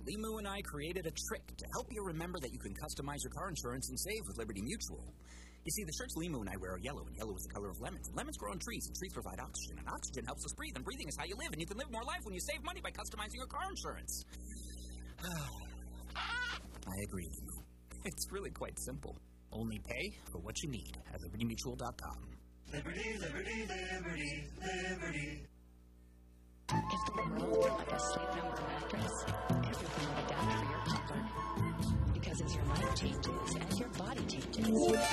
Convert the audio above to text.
Limu and I created a trick to help you remember that you can customize your car insurance and save with Liberty Mutual. You see, the shirts Limu and I wear are yellow, and yellow is the color of lemons. And lemons grow on trees, and trees provide oxygen, and oxygen helps us breathe, and breathing is how you live, and you can live more life when you save money by customizing your car insurance. I agree, Limu. It's really quite simple. Only pay for what you need at LibertyMutual.com. Liberty, liberty, liberty, liberty. If the world were like a Sleep Number mattress, everything would adapt for your comfort. Because as your life changes and your body changes,